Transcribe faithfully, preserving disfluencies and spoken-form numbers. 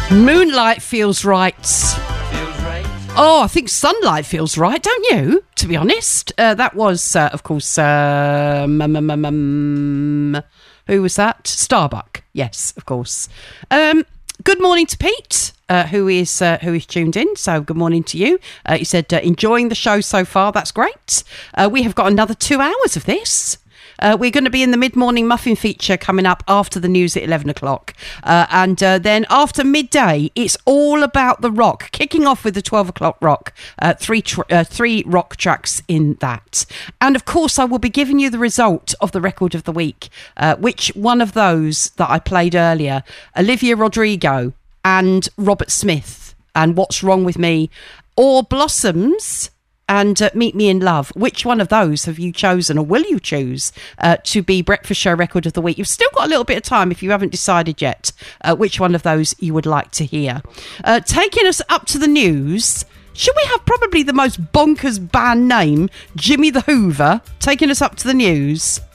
Moonlight feels right. Feels right. Oh, I think sunlight feels right, don't you? To be honest, uh, that was, uh, of course, uh, um, um, um, um, who was that? Starbuck. Yes, of course. Um, good morning to Pete, uh, who is uh, who is tuned in. So, good morning to you. Uh, he said, uh, enjoying the show so far. That's great. Uh, we have got another two hours of this. Uh, we're going to be in the mid-morning muffin feature coming up after the news at eleven o'clock. Uh, and uh, then after midday, it's all about the rock, kicking off with the twelve o'clock rock. Uh, three, tr- uh, three rock tracks in that. And of course, I will be giving you the result of the record of the week. Uh, which one of those that I played earlier, Olivia Rodrigo and Robert Smith and What's Wrong With Me, or Blossoms and uh, Meet Me in Love. Which one of those have you chosen, or will you choose, uh, to be Breakfast Show Record of the Week? You've still got a little bit of time if you haven't decided yet uh, which one of those you would like to hear. Uh, taking us up to the news, should we have probably the most bonkers band name, Jimmy the Hoover, taking us up to the news?